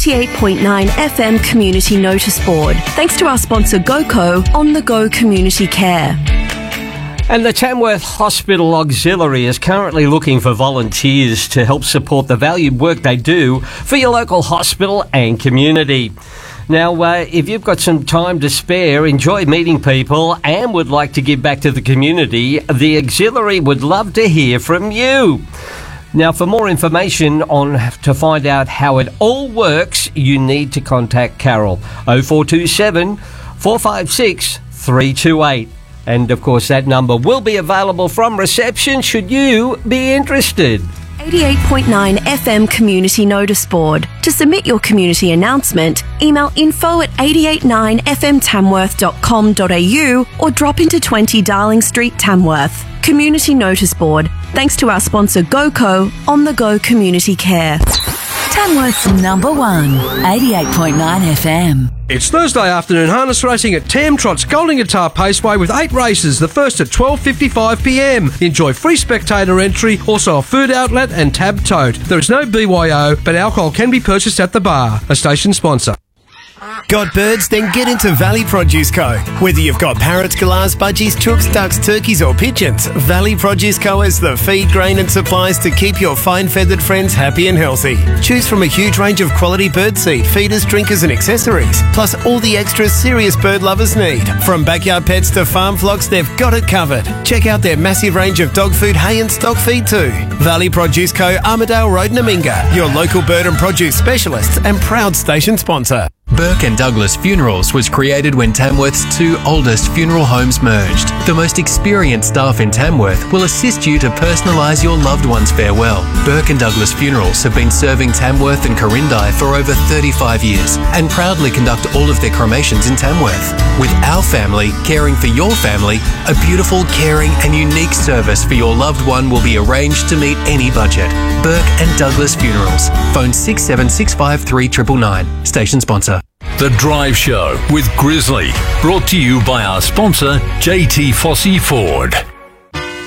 88.9 FM Community Notice Board. Thanks to our sponsor GoCo, On The Go Community Care. And the Tamworth Hospital Auxiliary is currently looking for volunteers to help support the valued work they do for your local hospital and community. Now, if you've got some time to spare, enjoy meeting people and would like to give back to the community, the Auxiliary would love to hear from you. Now, for more information to find out how it all works, you need to contact Carol, 0427 456 328. And, of course, that number will be available from reception should you be interested. 88.9 FM Community Notice Board. To submit your community announcement, email info@889fmtamworth.com.au or drop into 20 Darling Street, Tamworth. Community Notice Board. Thanks to our sponsor GoCo, On The Go Community Care. Tamworth's number one, 88.9 FM. It's Thursday afternoon harness racing at Tam Trot's Golden Guitar Paceway with 8 races, the first at 12:55pm. Enjoy free spectator entry, also a food outlet and tab tote. There is no BYO, but alcohol can be purchased at the bar. A station sponsor. Got birds? Then get into Valley Produce Co. Whether you've got parrots, galahs, budgies, chooks, ducks, turkeys or pigeons, Valley Produce Co. has the feed, grain and supplies to keep your fine-feathered friends happy and healthy. Choose from a huge range of quality bird seed, feeders, drinkers and accessories, plus all the extras serious bird lovers need. From backyard pets to farm flocks, they've got it covered. Check out their massive range of dog food, hay and stock feed too. Valley Produce Co. Armidale Road, Naminga, your local bird and produce specialists and proud station sponsor. Burke and Douglas Funerals was created when Tamworth's 2 oldest funeral homes merged. The most experienced staff in Tamworth will assist you to personalise your loved one's farewell. Burke and Douglas Funerals have been serving Tamworth and Corindai for over 35 years and proudly conduct all of their cremations in Tamworth. With our family caring for your family, a beautiful, caring and unique service for your loved one will be arranged to meet any budget. Burke and Douglas Funerals. Phone 6765 999. Station sponsor. The Drive Show with Grizzly, brought to you by our sponsor, JT Fossey Ford.